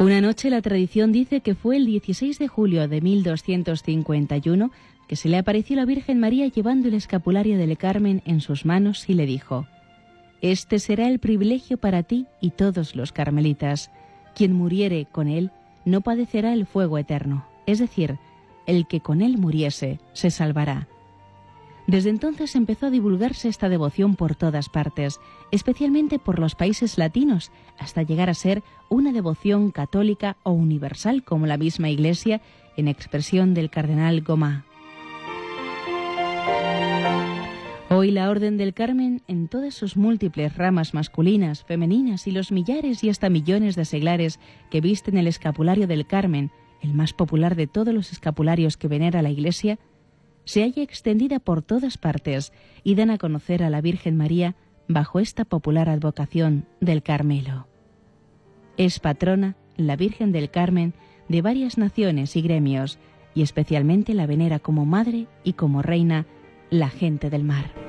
Una noche la tradición dice que fue el 16 de julio de 1251 que se le apareció la Virgen María llevando el escapulario del Carmen en sus manos y le dijo: «Este será el privilegio para ti y todos los carmelitas. Quien muriere con él no padecerá el fuego eterno, es decir, el que con él muriese se salvará». Desde entonces empezó a divulgarse esta devoción por todas partes, especialmente por los países latinos, hasta llegar a ser una devoción católica o universal como la misma Iglesia, en expresión del cardenal Gomá. Hoy la Orden del Carmen, en todas sus múltiples ramas masculinas, femeninas y los millares y hasta millones de seglares que visten el escapulario del Carmen, el más popular de todos los escapularios que venera la Iglesia, se halla extendida por todas partes y dan a conocer a la Virgen María bajo esta popular advocación del Carmelo. Es patrona, la Virgen del Carmen, de varias naciones y gremios, y especialmente la venera como madre y como reina la gente del mar.